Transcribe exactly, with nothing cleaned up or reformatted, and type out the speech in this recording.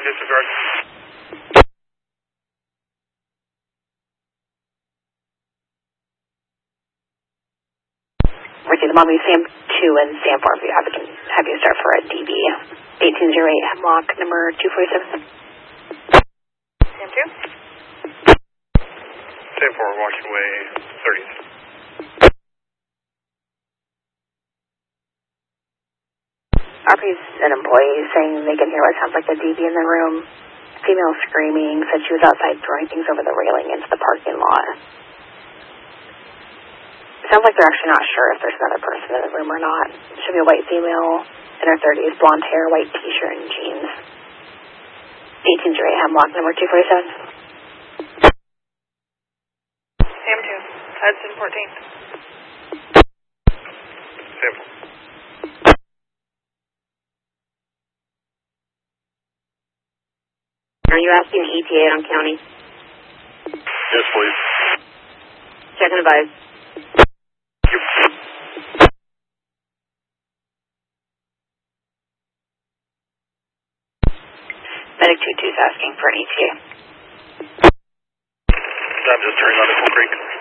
disregard. Receive the Mommy Sam two and Sam four. If you have, it, can have you start for a D B eighteen oh eight Hemlock number two forty-seven. Sam two. Sam four, Washington thirtieth. R P's an employee saying they can hear what sounds like the D B in the room. Female screaming, said she was outside throwing things over the railing into the parking lot. Sounds like they're actually not sure if there's another person in the room or not. Should be a white female in her thirties, blonde hair, white t-shirt, and jeans. eighteen oh eight Hemlock number two forty-seven. Sam two. Hudson fourteenth. Sam. Are you asking E T A on county? Yes, please. Check and advise. Medic two two is asking for an E T A. I'm just turning on to Full Creek.